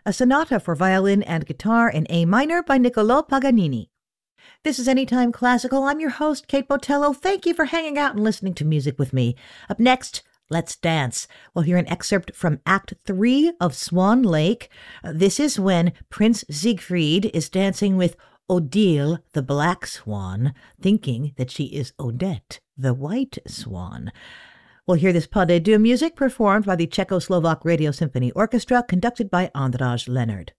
a sonata for violin and guitar in A minor by Niccolò Paganini. This is Anytime Classical. I'm your host, Kate Botello. Thank you for hanging out and listening to music with me. Up next, let's dance. We'll hear an excerpt from Act 3 of Swan Lake. This is when Prince Siegfried is dancing with Odile, the black swan, thinking that she is Odette, the white swan. We'll hear this pas de deux music performed by the Czechoslovak Radio Symphony Orchestra, conducted by András Leonard.